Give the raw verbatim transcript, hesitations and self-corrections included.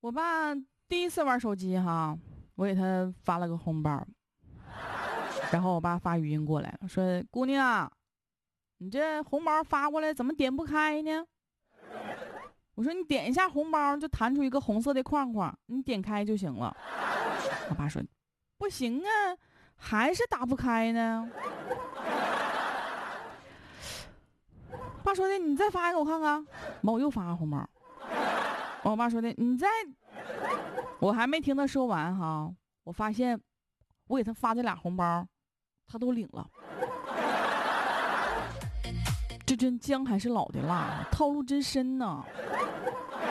我爸第一次玩手机哈，我给他发了个红包，然后我爸发语音过来了，说：“姑娘，你这红包发过来怎么点不开呢？”我说：“你点一下红包，就弹出一个红色的框框，你点开就行了。”我爸说：“不行啊，还是打不开呢。”爸说的：“你再发一个我看看。”我又发个红包。我爸说的：“你再……”我还没听他说完哈，我发现我给他发这俩红包，他都领了。这真姜还是老的辣，套路真深呢。